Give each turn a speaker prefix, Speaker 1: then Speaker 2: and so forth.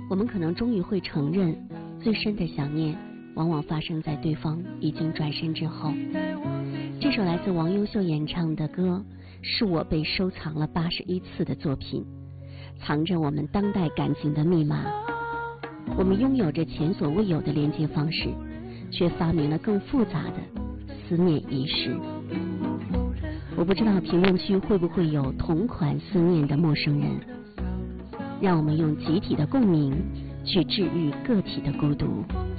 Speaker 1: 我们可能终于会承认，最深的想念往往发生在对方已经转身之后。这首来自王优秀演唱的歌，是我被收藏了81次的作品，藏着我们当代感情的密码。我们拥有着前所未有的连接方式，却发明了更复杂的思念仪式。我不知道评论区会不会有同款思念的陌生人，让我们用集体的共鸣去治愈个体的孤独。